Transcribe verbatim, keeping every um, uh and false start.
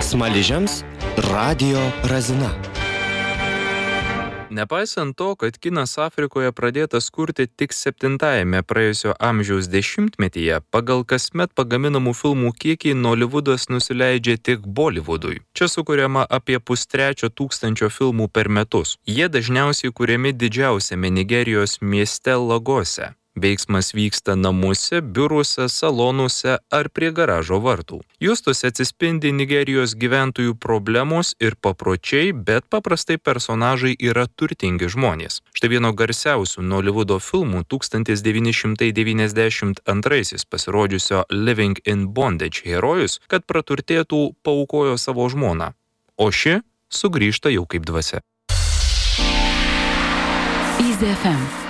Smaližiams radijo razina. Nepaisant to, kad kinas Afrikoje pradėtas kurti tik septintajame praėjusio amžiaus dešimtmetyje, pagal kasmet pagaminamų filmų kiekį Nolivudas nusileidžia tik Bollywoodui. Čia sukuriama apie pustrečio tūkstančio filmų per metus. Jie dažniausiai kuriami didžiausiame Nigerijos mieste Lagose. Veiksmas vyksta namuose, biuruose, salonuose ar prie garažo vartų. Juostose atsispindi Nigerijos gyventojų problemos ir papročiai, bet paprastai personažai yra turtingi žmonės. Štai vieno garsiausių Nolivudo filmų tūkstantis devyni šimtai devyniasdešimt antraisiais pasirodžiusio Living in Bondage herojus, kad praturtėtų, paaukojo savo žmoną. O ši sugrįžta jau kaip dvasia. Easy F M.